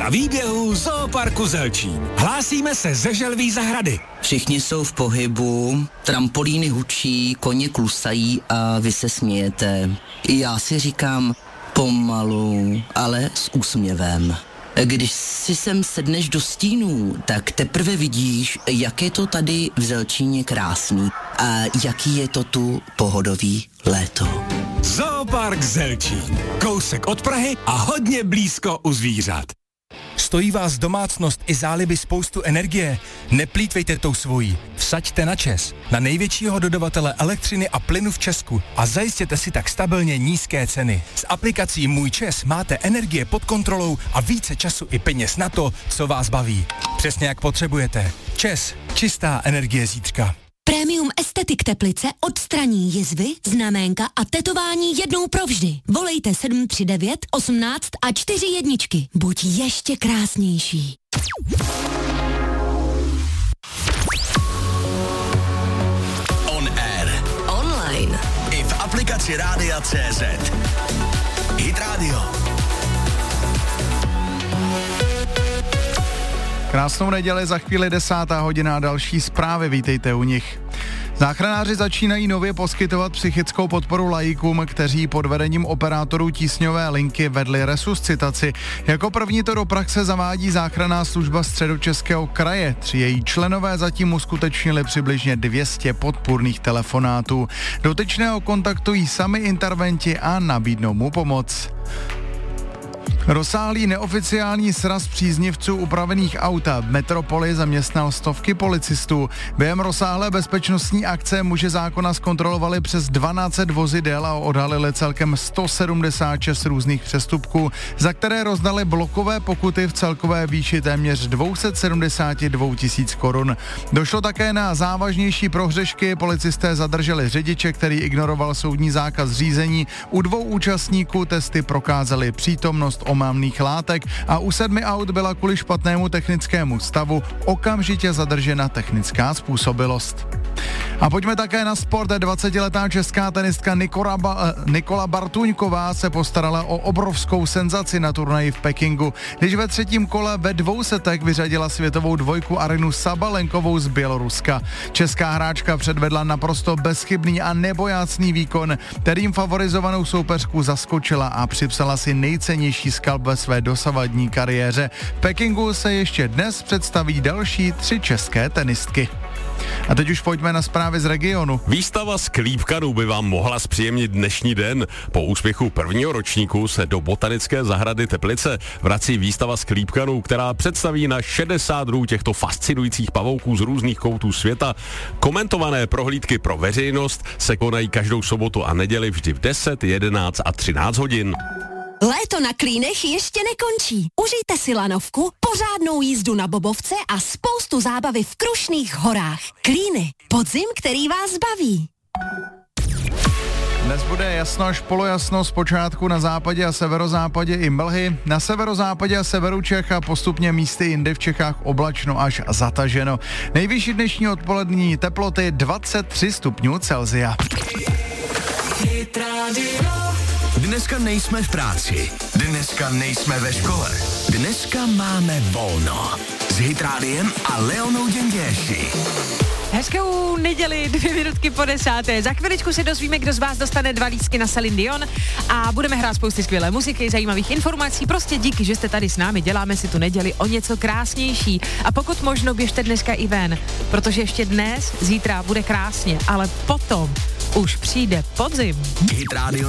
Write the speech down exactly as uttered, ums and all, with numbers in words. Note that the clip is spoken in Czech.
na výběhu Zooparku Zelčín. Hlásíme se ze Želví zahrady. Všichni jsou v pohybu, trampolíny hučí, koně klusají a vy se smějete. I já si říkám pomalu, ale s úsměvem. Když si sem sedneš do stínů, tak teprve vidíš, jak je to tady v Zelčíně krásný a jaký je to tu pohodový léto. Zoopark Zelčín. Kousek od Prahy a hodně blízko u zvířat. Stojí vás domácnost i záliby spoustu energie? Neplýtvejte tou svojí. Vsaďte na ČEZ, na největšího dodavatele elektřiny a plynu v Česku a zajistěte si tak stabilně nízké ceny. S aplikací Můj ČEZ máte energie pod kontrolou a více času i peněz na to, co vás baví. Přesně jak potřebujete. ČEZ. Čistá energie zítřka. Premium Estetik Teplice odstraní jizvy, znaménka a tetování jednou provždy. Volejte sedm tři devět osmnáct a čtyři jedničky. Buď ještě krásnější. On air. Online. I v aplikaci Rádia tečka cé zet. Hit Radio. Krásnou neděli, za chvíli desátá hodina a další zprávy, vítejte u nich. Záchranáři začínají nově poskytovat psychickou podporu lajíkům, kteří pod vedením operátorů tísňové linky vedli resuscitaci. Jako první to do praxe zavádí záchranná služba Středočeského kraje. Tři její členové zatím uskutečnili přibližně dvě stě podpůrných telefonátů. Dotyčného kontaktují sami interventi a nabídnou mu pomoc. Rozsáhlý neoficiální sraz příznivců upravených aut v metropoli zaměstnal stovky policistů. Během rozsáhlé bezpečnostní akce muži zákona zkontrolovali přes dvanáct set vozidel a odhalili celkem sto sedmdesát šest různých přestupků, za které rozdali blokové pokuty v celkové výši téměř dvě stě sedmdesát dva tisíc korun. Došlo také na závažnější prohřešky, policisté zadrželi řidiče, který ignoroval soudní zákaz řízení. U dvou účastníků testy prokázaly přítomnost omamných látek a u sedmi aut byla kvůli špatnému technickému stavu okamžitě zadržena technická způsobilost. A pojďme také na sport. dvacetiletá česká tenistka Nikola, ba- Nikola Bartuňková se postarala o obrovskou senzaci na turnaji v Pekingu, když ve třetím kole ve dvou setech vyřadila světovou dvojku Arinu Sabalenkovou z Běloruska. Česká hráčka předvedla naprosto bezchybný a nebojácný výkon, kterým favorizovanou soupeřku zaskočila a připsala si nejcennější skalp ve své dosavadní kariéře. V Pekingu se ještě dnes představí další tři české tenistky. A teď už pojďme na zprávy z regionu. Výstava sklípkanů by vám mohla zpříjemnit dnešní den. Po úspěchu prvního ročníku se do Botanické zahrady Teplice vrací výstava sklípkanů, která představí na šedesát druhů těchto fascinujících pavouků z různých koutů světa. Komentované prohlídky pro veřejnost se konají každou sobotu a neděli vždy v deset, jedenáct a třináct hodin. Léto na Klínech ještě nekončí. Užijte si lanovku, pořádnou jízdu na bobovce a spoustu zábavy v Krušných horách. Klíny. Podzim, který vás baví. Dnes bude jasno až polojasno, zpočátku na západě a severozápadě i mlhy. Na severozápadě a severu Čech a postupně místy jindy v Čechách oblačno až zataženo. Nejvyšší dnešní odpolední teploty dvacet tři stupňů Celsia. Dneska nejsme v práci, dneska nejsme ve škole, dneska máme volno. S Hit Rádiem a Leonou Děnděši. Hezkou neděli, dvě minutky po desáté. Za chviličku se dozvíme, kdo z vás dostane dva lístky na Celine Dion a budeme hrát spousty skvělé muziky, zajímavých informací. Prostě díky, že jste tady s námi, děláme si tu neděli o něco krásnější. A pokud možno, běžte dneska i ven, protože ještě dnes, zítra bude krásně, ale potom už přijde podzim. Hit Radio